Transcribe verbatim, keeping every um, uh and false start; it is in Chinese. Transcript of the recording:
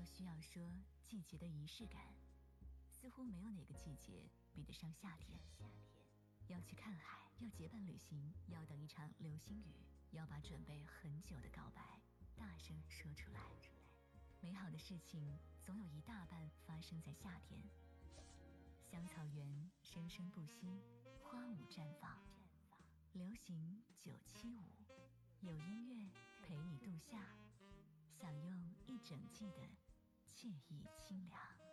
若需要说季节的仪式感，似乎没有哪个季节比得上夏天。要去看海，要结伴旅行，要等一场流星雨，要把准备很久的告白大声说出来。美好的事情总有一大半发生在夏天。香草园生生不息，花舞绽放。流行九七五，有音乐陪你度夏，享用一整季的惬意清凉。